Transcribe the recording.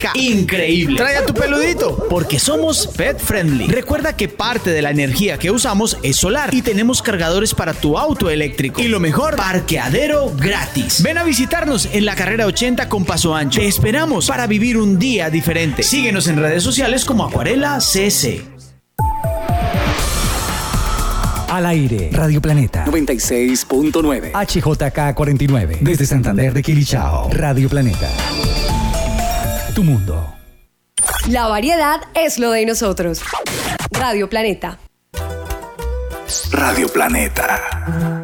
increíble. Trae a tu peludito, porque somos pet friendly. Recuerda que parte de la energía que usamos es solar y tenemos cargadores para tu auto eléctrico. Y lo mejor, parqueadero gratis. Ven a visitarnos en la carrera 80 con Paso Ancho. Te esperamos para vivir un día diferente. Síguenos en redes sociales como Acuarela CC. Al aire, Radio Planeta 96.9, HJK 49, desde Santander de Quilichao. Radio Planeta, tu mundo. La variedad es lo de nosotros. Radio Planeta. Radio Planeta.